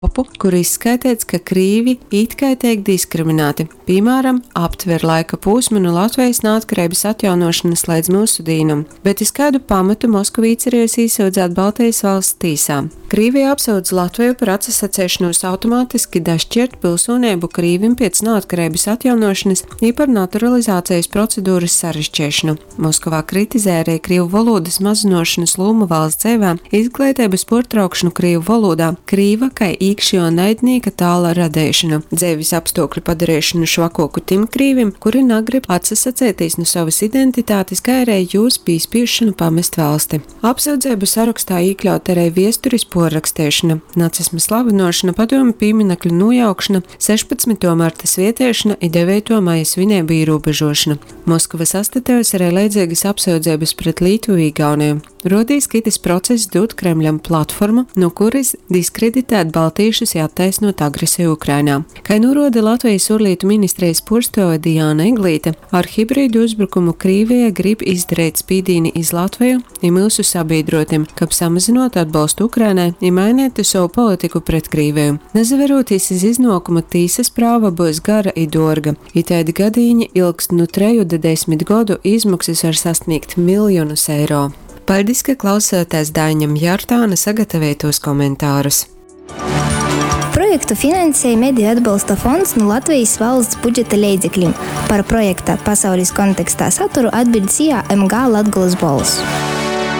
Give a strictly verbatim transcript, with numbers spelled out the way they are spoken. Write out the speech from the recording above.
kur izskaidrots, ka krīvi it kā tiek diskriminēti. Piemēram, aptver laika posmu no Latvijas neatkarības atjaunošanas līdz mūsdienam, bet iz kādu pamatu Moskavīts ir izsūdzēts Baltijas valsts tīsā. Krīvija apsūdz Latviju par atsacēšanos automātiski dašķirt pilsonību Krīvim pēc neatkarības atjaunošanas un par naturalizācijas procedūras sarežģīšanu. Moskavā kritizē arī krīvu valodas mazinošanas lomu valsts dzīvē, izglītības pārtraukšanu krīvu valodā, krīva kā īkšķo naidnieka tāla radīšanu, dzīves apstākļu padarīšanu švakoku tim krīvim, kuri negrib atsasacēties no savas identitātes, kā arī jūs pīspīšanu pamest valsti. Apsūdzību sarakstā iekļaut arī viesturis porrakstīšana, nacisma slavinošana, padomju pieminekļu nojaukšana, sešpadsmitā marta svietiešana un devītā maija svinību ierobežošana. Moskava sastatējusi arī līdzīgas apsūdzības pret Lietuvu un Igauniju. Rodīs, ka tas process dod Kremļam platformu, no kuras diskreditēt baltīšus attaisnot agresiju Ukrainā. Kā norāda Latvijas ārlietu ministrijas pārstāve Diana Eglīte, ar hibrīdu uzbrukumu Krīvija grib izdarīt spīdīni iz Latviju un mūsu sabiedrotiem, kā samazinot atbalstu Ukrainai un mainīt savu politiku pret Krīviju. Nezaveroties iz iznākumu, tīsas prāva būs gara un dārga, un tādi gadījumi ilgst no treju līdz desmit gadu, izmaksas var sasniegt miljonus eiro. Paldies, ka klausāties Daņam Jārtāna sagatavotos komentārus. Projektu finansēja Mediju atbalsta fonds no Latvijas valsts budžeta līdzekļiem. Par projekta pasaules kontekstā saturu atbild S I A M G Latgolas balss.